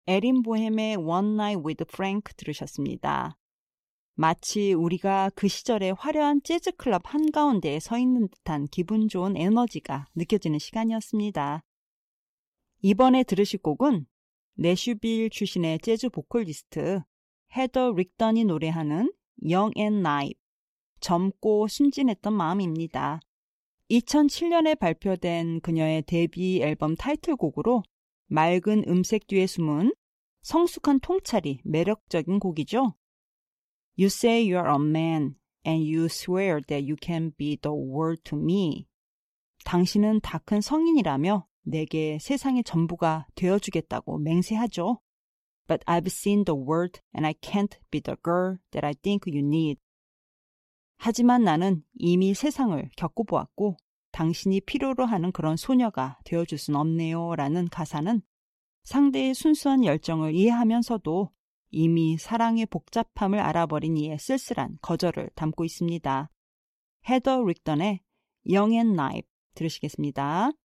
에린 보햄의 One Night with Frank 들으셨습니다. 마치 우리가 그 시절의 화려한 재즈클럽 한가운데에 서 있는 듯한 기분 좋은 에너지가 느껴지는 시간이었습니다. 이번에 들으실 곡은 내슈빌 출신의 재즈 보컬리스트 헤더 릭던이 노래하는 Young and Naive, 젊고 순진했던 마음입니다. 2007년에 발표된 그녀의 데뷔 앨범 타이틀곡으로 맑은 음색 뒤에 숨은 성숙한 통찰이 매력적인 곡이죠. You say you're a man and you swear that you can be the world to me. 당신은 다 큰 성인이라며 내게 세상의 전부가 되어주겠다고 맹세하죠. But I've seen the world and I can't be the girl that I think you need. 하지만 나는 이미 세상을 겪어보았고 당신이 필요로 하는 그런 소녀가 되어줄 순 없네요 라는 가사는 상대의 순수한 열정을 이해하면서도 이미 사랑의 복잡함을 알아버린 이의 쓸쓸한 거절을 담고 있습니다. 헤더 릭던의 Young and Naive 들으시겠습니다.